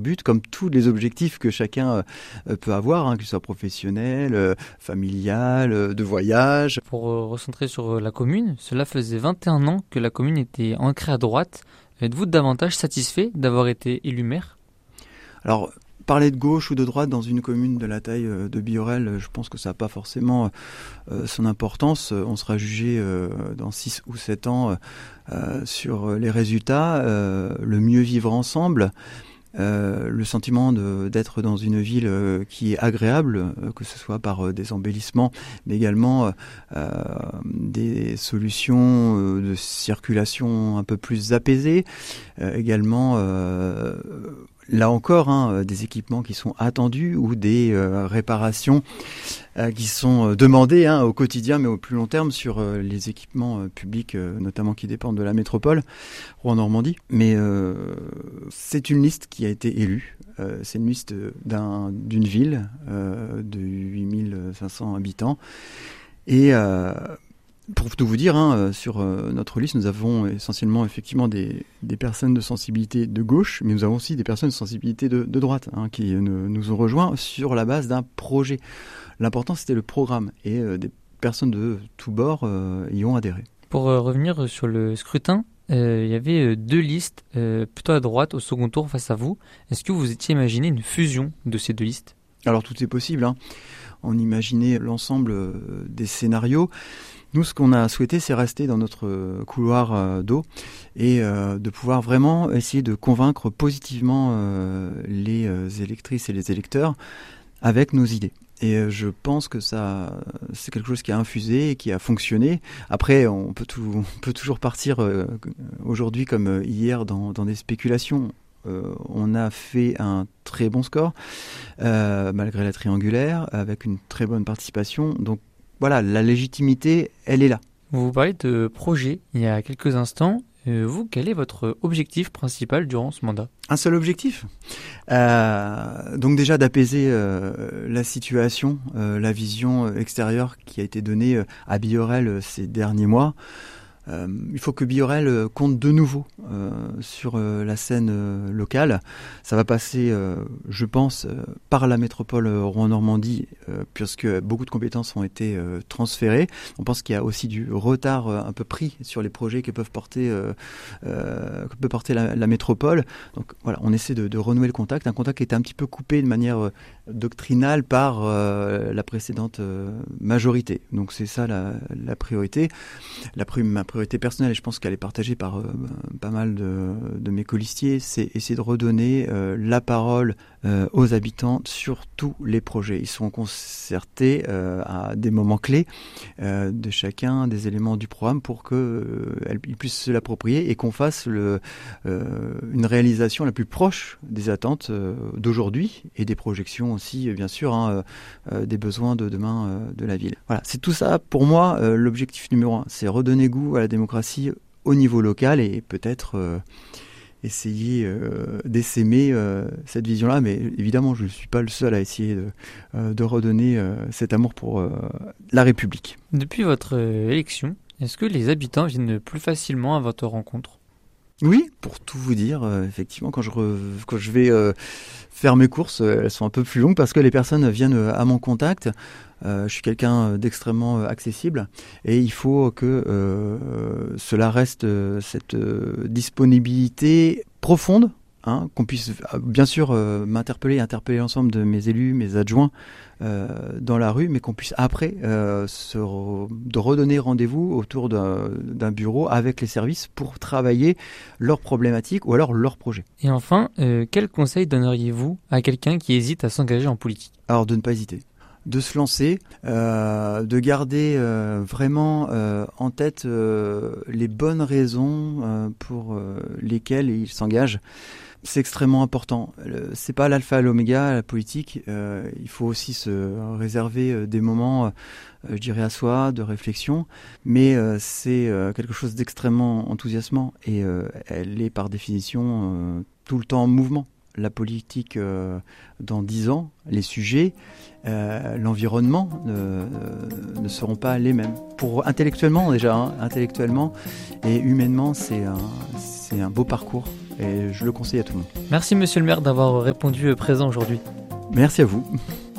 but, comme tous les objectifs que chacun peut avoir, que ce soit professionnel, familial, de voyage. Pour recentrer sur la commune, cela faisait 21 ans que la commune était ancrée à droite. Êtes-vous davantage satisfait d'avoir été élu maire ? Alors, parler de gauche ou de droite dans une commune de la taille de Biorel, je pense que ça n'a pas forcément son importance. On sera jugé dans 6 ou 7 ans sur les résultats, le mieux vivre ensemble, le sentiment d'être dans une ville qui est agréable, que ce soit par des embellissements, mais également des solutions de circulation un peu plus apaisées, également là encore, des équipements qui sont attendus ou des réparations qui sont demandées au quotidien, mais au plus long terme sur les équipements publics, notamment qui dépendent de la métropole Rouen-Normandie. Mais c'est une liste qui a été élue. C'est une liste d'une ville de 8500 habitants. Et pour tout vous dire, sur notre liste, nous avons essentiellement effectivement des personnes de sensibilité de gauche, mais nous avons aussi des personnes de sensibilité de droite qui nous ont rejoints sur la base d'un projet. L'important, c'était le programme, et des personnes de tous bords y ont adhéré. Pour revenir sur le scrutin, il y avait 2 listes plutôt à droite au second tour face à vous. Est-ce que vous étiez imaginé une fusion de ces 2 listes ? Alors tout est possible. On imaginait l'ensemble des scénarios. Nous, ce qu'on a souhaité, c'est rester dans notre couloir d'eau et de pouvoir vraiment essayer de convaincre positivement les électrices et les électeurs avec nos idées. Et je pense que ça, c'est quelque chose qui a infusé et qui a fonctionné. Après, on peut toujours partir aujourd'hui comme hier dans des spéculations. On a fait un très bon score, malgré la triangulaire, avec une très bonne participation. Donc voilà, la légitimité, elle est là. Vous parlez de projet il y a quelques instants. Vous, quel est votre objectif principal durant ce mandat ? Un seul objectif. Donc déjà d'apaiser la situation, la vision extérieure qui a été donnée à Biorel ces derniers mois. Il faut que Biorel compte de nouveau sur la scène locale. Ça va passer, je pense, par la métropole Rouen-Normandie, puisque beaucoup de compétences ont été transférées. On pense qu'il y a aussi du retard un peu pris sur les projets que peut porter la métropole. Donc voilà, on essaie de renouer le contact. Un contact qui était un petit peu coupé de manière doctrinale par la précédente majorité. Donc c'est ça la priorité. Ma priorité personnelle, et je pense qu'elle est partagée par pas mal de mes colistiers, c'est essayer de redonner la parole aux habitants sur tous les projets. Ils seront concertés à des moments clés de chacun des éléments du programme pour qu'ils puissent se l'approprier et qu'on fasse une réalisation la plus proche des attentes d'aujourd'hui et des projections aussi, bien sûr, des besoins de demain de la ville. Voilà, c'est tout ça pour moi l'objectif numéro 1, c'est redonner goût à la démocratie au niveau local et peut-être essayer d'essaimer cette vision-là, mais évidemment je ne suis pas le seul à essayer de redonner cet amour pour la République. Depuis votre élection, est-ce que les habitants viennent plus facilement à votre rencontre ? Oui, pour tout vous dire, effectivement, quand je vais faire mes courses, elles sont un peu plus longues parce que les personnes viennent à mon contact. Je suis quelqu'un d'extrêmement accessible et il faut que cela reste cette disponibilité profonde, qu'on puisse bien sûr m'interpeller, interpeller l'ensemble de mes élus, mes adjoints dans la rue, mais qu'on puisse après de redonner rendez-vous autour d'un bureau avec les services pour travailler leurs problématiques ou alors leurs projets. Et enfin, quel conseil donneriez-vous à quelqu'un qui hésite à s'engager en politique ? Alors de ne pas hésiter. De se lancer, de garder vraiment en tête les bonnes raisons pour lesquelles il s'engage. C'est extrêmement important. C'est pas l'alpha et l'oméga, la politique. Il faut aussi se réserver des moments, je dirais, à soi, de réflexion. Mais c'est quelque chose d'extrêmement enthousiasmant et elle est par définition tout le temps en mouvement. la politique dans 10 ans, les sujets, l'environnement ne seront pas les mêmes. Intellectuellement déjà, intellectuellement et humainement, c'est un beau parcours et je le conseille à tout le monde. Merci Monsieur le maire d'avoir répondu présent aujourd'hui. Merci à vous.